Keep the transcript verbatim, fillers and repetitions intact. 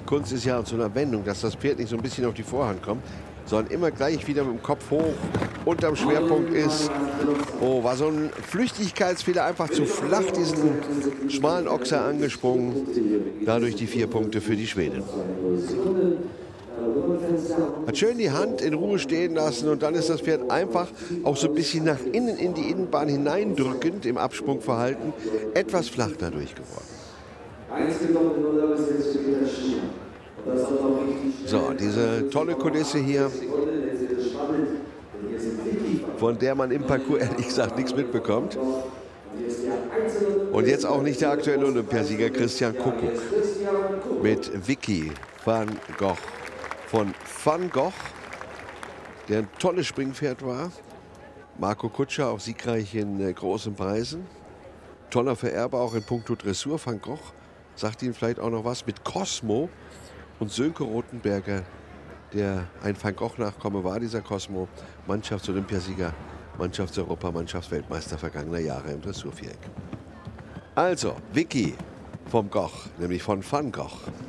Kunst ist ja zu einer Wendung, dass das Pferd nicht so ein bisschen auf die Vorhand kommt, sondern immer gleich wieder mit dem Kopf hoch unterm Schwerpunkt ist. Oh, war so ein Flüchtigkeitsfehler, einfach zu flach diesen schmalen Ochser angesprungen. Dadurch die vier Punkte für die Schwedin. Hat schön die Hand in Ruhe stehen lassen und dann ist das Pferd einfach auch so ein bisschen nach innen in die Innenbahn hineindrückend im Absprungverhalten etwas flach dadurch geworden. So, diese tolle Kulisse hier, von der man im Parcours ehrlich gesagt nichts mitbekommt. Und jetzt auch nicht der aktuelle Olympiasieger Christian Kuckuck mit Vicky van Gogh. Von Van Gogh, der ein tolles Springpferd war. Marco Kutscher, auch siegreich in äh, großen Preisen. Toller Vererber auch in puncto Dressur. Van Gogh sagt Ihnen vielleicht auch noch was mit Cosmo und Sönke Rothenberger, der ein Van Gogh-Nachkomme war, dieser Cosmo. Mannschafts-Olympiasieger, Mannschafts-Europa, Mannschaftsweltmeister vergangener Jahre im Dressurviereck. Also, Vicky vom Gogh, nämlich von Van Gogh.